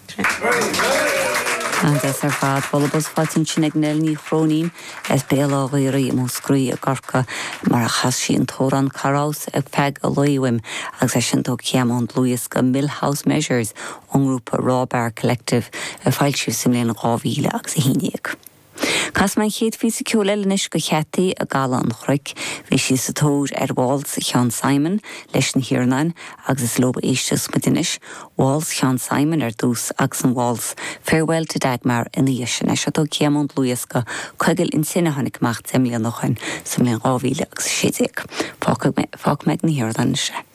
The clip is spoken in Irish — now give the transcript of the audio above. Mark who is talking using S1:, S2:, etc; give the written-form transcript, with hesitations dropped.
S1: Andas fad bolbos fatin chinegnel ní chronín as bélágairí moscrí a garca mar a chasín tóran carás ag feg a loiwim agus a sin tó Ciamont Lewis go Millhouse Measures ongrúpa Rawbar Collective a feilsiú simléan rávíle agus a híniag. Cas mae'n chéad fi ciolelenis go chetti a gala an chruic, fi si sa tóir Walls Sean Simon leis an Hiarnain agus is lob éistes medinis, Walls Sean Simon dús agus an Walls Farewell to Dagmar in the Yishin es ató Ciamont Lewis go chuigil in sinna hannig macht semlian nochan semlian rávíle agus sédig. Fág meg na Hiarnain se.